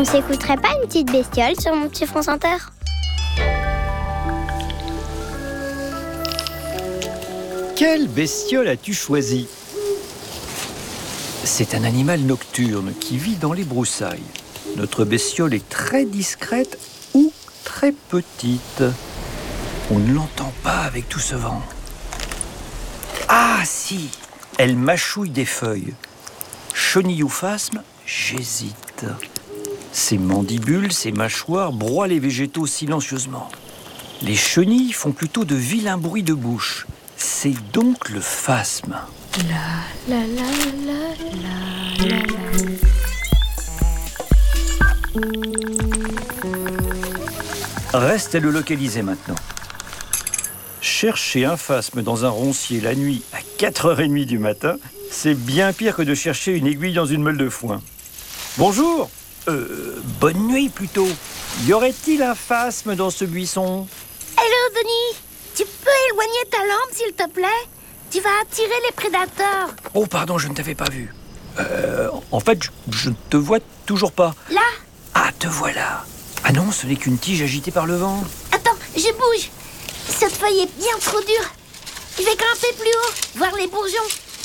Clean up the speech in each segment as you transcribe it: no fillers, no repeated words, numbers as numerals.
On s'écouterait pas une petite bestiole sur mon petit France Inter? Quelle bestiole as-tu choisi? C'est un animal nocturne qui vit dans les broussailles. Notre bestiole est très discrète ou très petite. On ne l'entend pas avec tout ce vent. Ah si, elle mâchouille des feuilles. Chenille ou phasme, j'hésite. Ses mandibules, ses mâchoires broient les végétaux silencieusement. Les chenilles font plutôt de vilains bruits de bouche. C'est donc le phasme. Reste à le localiser maintenant. Chercher un phasme dans un roncier la nuit à 4h30 du matin, c'est bien pire que de chercher une aiguille dans une meule de foin. Bonjour. Bonne nuit plutôt. Y aurait-il un phasme dans ce buisson? Hello, Denis. Tu peux éloigner ta lampe, s'il te plaît? Tu vas attirer les prédateurs. Oh, pardon, je ne t'avais pas vu. En fait, je ne te vois toujours pas. Là? Ah, te voilà. Ah non, ce n'est qu'une tige agitée par le vent. Attends, je bouge. Cette feuille est bien trop dure. Je vais grimper plus haut, voir les bourgeons.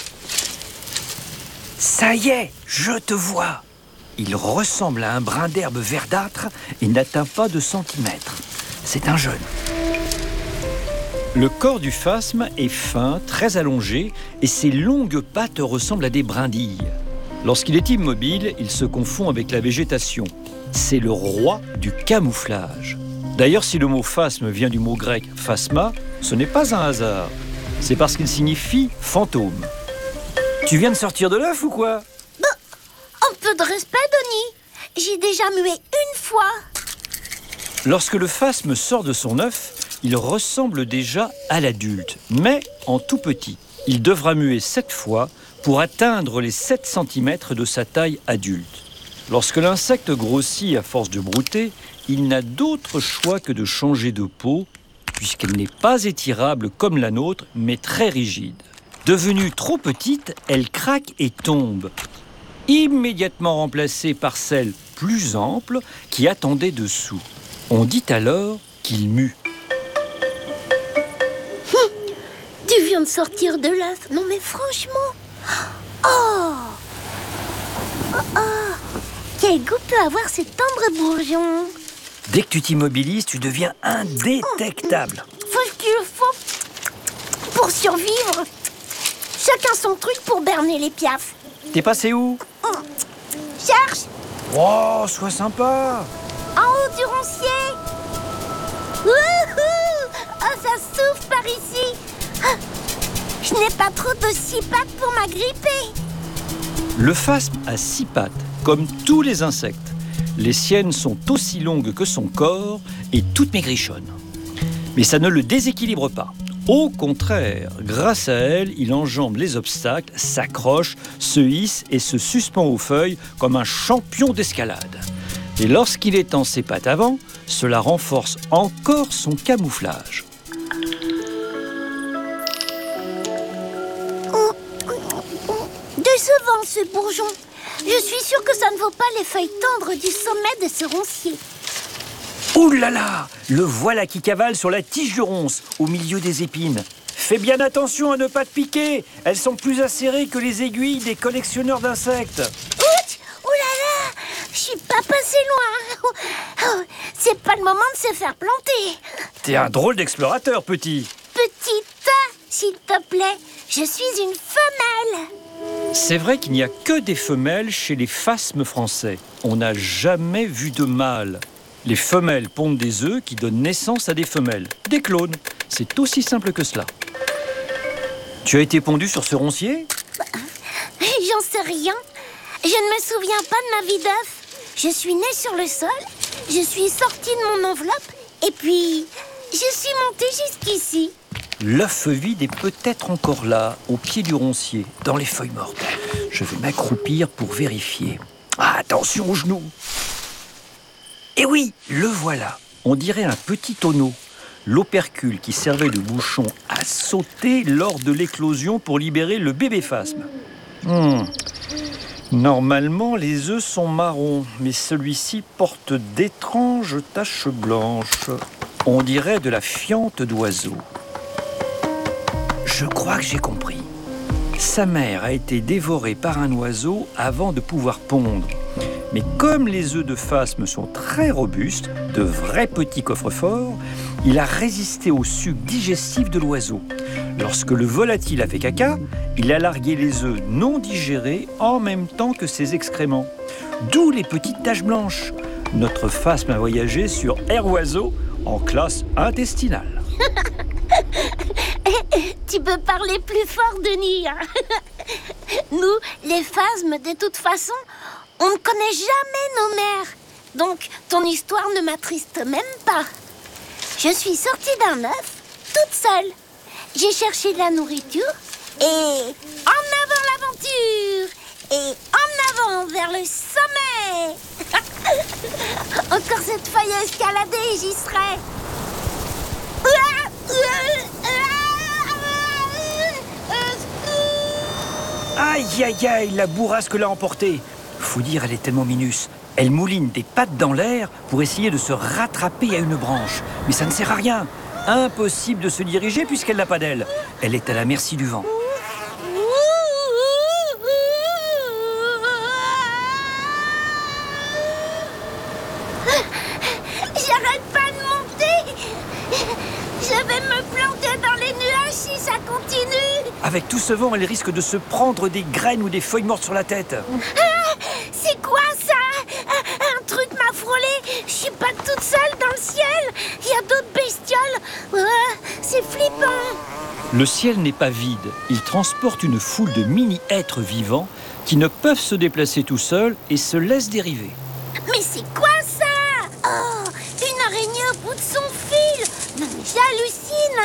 Ça y est, je te vois. Il ressemble à un brin d'herbe verdâtre et n'atteint pas de centimètres. C'est un jeune. Le corps du phasme est fin, très allongé, et ses longues pattes ressemblent à des brindilles. Lorsqu'il est immobile, il se confond avec la végétation. C'est le roi du camouflage. D'ailleurs, si le mot phasme vient du mot grec phasma, ce n'est pas un hasard. C'est parce qu'il signifie fantôme. Tu viens de sortir de l'œuf ou quoi? Un peu de respect, Denis. J'ai déjà mué une fois. Lorsque le phasme sort de son œuf, il ressemble déjà à l'adulte, mais en tout petit. Il devra muer 7 fois pour atteindre les 7 cm de sa taille adulte. Lorsque l'insecte grossit à force de brouter, il n'a d'autre choix que de changer de peau, puisqu'elle n'est pas étirable comme la nôtre, mais très rigide. Devenue trop petite, elle craque et tombe, immédiatement remplacée par celle plus ample qui attendait dessous. On dit alors qu'il mue. Tu viens de sortir de l'œuf. Non mais franchement. Oh, quel goût peut avoir ce tendre bourgeon? Dès que tu t'immobilises, tu deviens indétectable. Faut ce qu'il faut pour survivre. Chacun son truc pour berner les piafs. T'es passé où? Cherche. Oh, sois sympa. En haut du roncier. Wouhou! Oh, ça souffle par ici. Ah, je n'ai pas trop de 6 pattes pour m'agripper. Le phasme a 6 pattes, comme tous les insectes. Les siennes sont aussi longues que son corps et toutes maigrichonnes. Mais ça ne le déséquilibre pas. Au contraire, grâce à elle, il enjambe les obstacles, s'accroche, se hisse et se suspend aux feuilles comme un champion d'escalade. Et lorsqu'il étend ses pattes avant, cela renforce encore son camouflage. Décevant ce bourgeon. Je suis sûre que ça ne vaut pas les feuilles tendres du sommet de ce roncier. Ouh là là, le voilà qui cavale sur la tige du ronce, au milieu des épines. Fais bien attention à ne pas te piquer. Elles sont plus acérées que les aiguilles des collectionneurs d'insectes. Ouch! Oh là là! Je suis pas passé loin. Oh, c'est pas le moment de se faire planter. T'es un drôle d'explorateur, petit. Petite, s'il te plaît, je suis une femelle. C'est vrai qu'il n'y a que des femelles chez les phasmes français. On n'a jamais vu de mâles. Les femelles pondent des œufs qui donnent naissance à des femelles, des clones. C'est aussi simple que cela. Tu as été pondu sur ce roncier? J'en sais rien. Je ne me souviens pas de ma vie d'œuf. Je suis née sur le sol, je suis sortie de mon enveloppe, et puis je suis montée jusqu'ici. L'œuf vide est peut-être encore là, au pied du roncier, dans les feuilles mortes. Je vais m'accroupir pour vérifier. Ah, attention aux genoux! Et oui, le voilà. On dirait un petit tonneau. L'opercule qui servait de bouchon a sauté lors de l'éclosion pour libérer le bébé phasme. Normalement, les œufs sont marrons, mais celui-ci porte d'étranges taches blanches. On dirait de la fiente d'oiseau. Je crois que j'ai compris. Sa mère a été dévorée par un oiseau avant de pouvoir pondre. Mais comme les œufs de phasme sont très robustes, de vrais petits coffres-forts, il a résisté au suc digestif de l'oiseau. Lorsque le volatile a fait caca, il a largué les œufs non digérés en même temps que ses excréments. D'où les petites taches blanches. Notre phasme a voyagé sur Air Oiseau en classe intestinale. Tu peux parler plus fort, Denis. Nous, les phasmes, de toute façon, on ne connaît jamais nos mères. Donc, ton histoire ne m'attriste même pas. Je suis sortie d'un œuf, toute seule. J'ai cherché de la nourriture et en avant l'aventure. Et en avant vers le sommet. Encore cette feuille à escalader et j'y serai. Aïe, aïe, aïe, la bourrasque l'a emportée. Faut dire, elle est tellement minus. Elle mouline des pattes dans l'air pour essayer de se rattraper à une branche. Mais ça ne sert à rien. Impossible de se diriger puisqu'elle n'a pas d'aile. Elle est à la merci du vent. J'arrête pas de monter. Je vais me planter dans les nuages si ça continue. Avec tout ce vent, elle risque de se prendre des graines ou des feuilles mortes sur la tête. C'est quoi ça? Un truc m'a frôlé. Je suis pas toute seule dans le ciel. Il y a d'autres bestioles. C'est flippant. Le ciel n'est pas vide. Il transporte une foule de mini-êtres vivants qui ne peuvent se déplacer tout seuls et se laissent dériver. Mais c'est quoi ça? Oh, une araignée au bout de son fil. Non mais j'hallucine,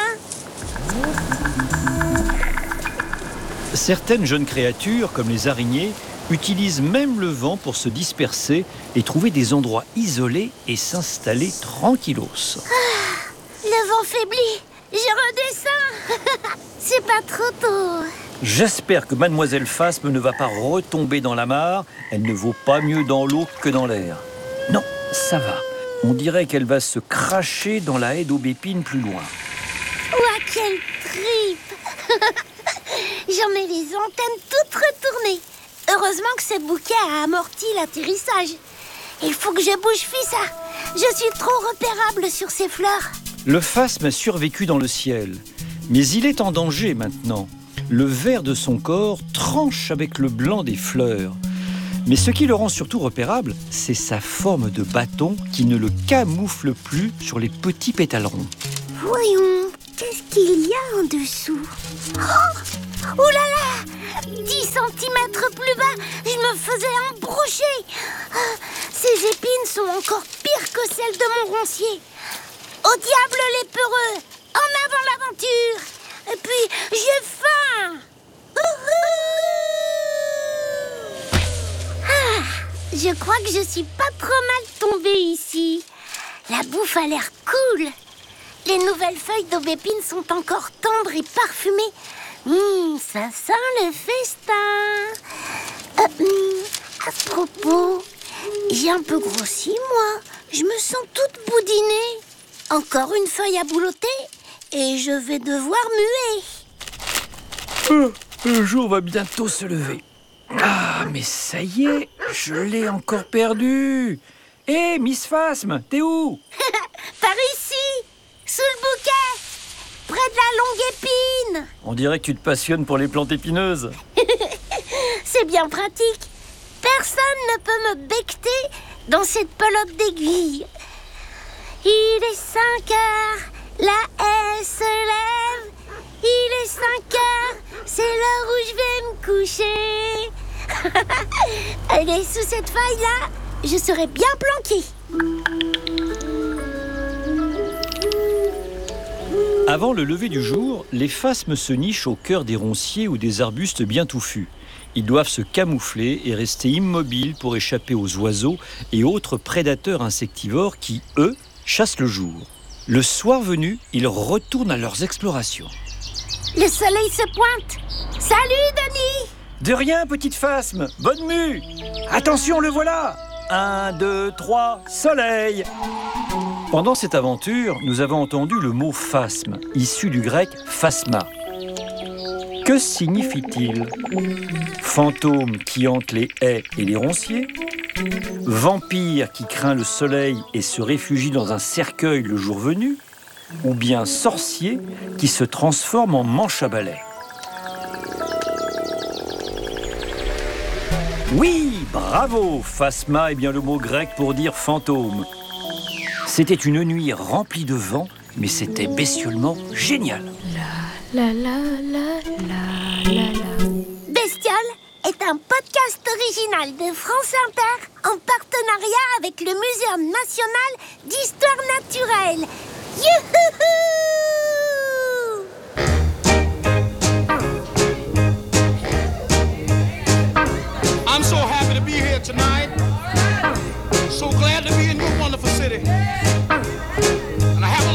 Certaines jeunes créatures, comme les araignées, utilisent même le vent pour se disperser et trouver des endroits isolés et s'installer tranquillos. Le vent faiblit. Je redescends. C'est pas trop tôt. J'espère que Mademoiselle Phasme ne va pas retomber dans la mare. Elle ne vaut pas mieux dans l'eau que dans l'air. Non, ça va. On dirait qu'elle va se cracher dans la haie d'aubépine plus loin. Ouah, quelle tripe. J'en ai les antennes toutes retournées. Heureusement que ce bouquet a amorti l'atterrissage. Il faut que je bouge Fissa. Je suis trop repérable sur ces fleurs. Le phasme a survécu dans le ciel. Mais il est en danger maintenant. Le vert de son corps tranche avec le blanc des fleurs. Mais ce qui le rend surtout repérable, c'est sa forme de bâton qui ne le camoufle plus sur les petits pétales ronds. Voyons, qu'est-ce qu'il y a en dessous? Oh là là, 10 centimètres plus bas, je me faisais embrocher. Ces épines sont encore pires que celles de mon roncier. Au diable les peureux, en avant l'aventure. Et puis, j'ai faim. Je crois que je suis pas trop mal tombée ici. La bouffe a l'air cool. Les nouvelles feuilles d'aubépine sont encore tendres et parfumées. Ça sent le festin. À ce propos, j'ai un peu grossi, moi. Je me sens toute boudinée. Encore une feuille à boulotter et je vais devoir muer. Le jour va bientôt se lever. Ah, mais ça y est, je l'ai encore perdu. Hé, Miss Phasme, t'es où? Par ici, sous le bouquet, près de la longue épine. On dirait que tu te passionnes pour les plantes épineuses. C'est bien pratique. Personne ne peut me becqueter dans cette pelote d'aiguille. Il est 5 heures, la haie se lève. Il est 5 heures, c'est l'heure où je vais me coucher. Allez, sous cette feuille-là, je serai bien planquée. Avant le lever du jour, les phasmes se nichent au cœur des ronciers ou des arbustes bien touffus. Ils doivent se camoufler et rester immobiles pour échapper aux oiseaux et autres prédateurs insectivores qui, eux, chassent le jour. Le soir venu, ils retournent à leurs explorations. Le soleil se pointe. Salut, Denis. De rien, petite phasme. Bonne mue. Attention, le voilà. 1, 2, 3, soleil. Pendant cette aventure, nous avons entendu le mot phasme, issu du grec phasma. Que signifie-t-il? Fantôme qui hante les haies et les ronciers? Vampire qui craint le soleil et se réfugie dans un cercueil le jour venu? Ou bien sorcier qui se transforme en manche à balai? Oui, bravo! Phasma est bien le mot grec pour dire fantôme. C'était une nuit remplie de vent, mais c'était bestiolement génial. Bestiole est un podcast original de France Inter en partenariat avec le Muséum national d'histoire naturelle. Youhouhou! I'm so happy to be here tonight. So glad to be in your wonderful city.